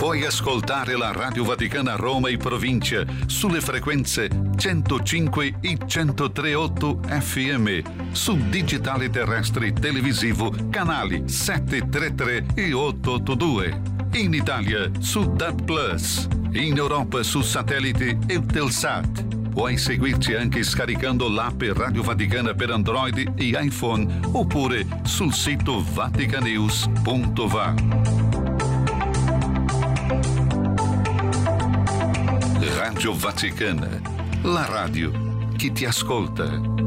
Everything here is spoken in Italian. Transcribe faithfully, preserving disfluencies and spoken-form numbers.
Puoi ascoltare la Radio Vaticana a Roma e provincia sulle frequenze centocinque e centotre virgola otto F M, su digitale terrestre televisivo canali settecentotrentatré e ottocentotantadue. In Italia su D A T Plus, in Europa su satellite Eutelsat. Puoi seguirci anche scaricando l'app Radio Vaticana per Android e iPhone oppure sul sito vaticanews punto va. Radio Vaticana, la radio che ti ascolta.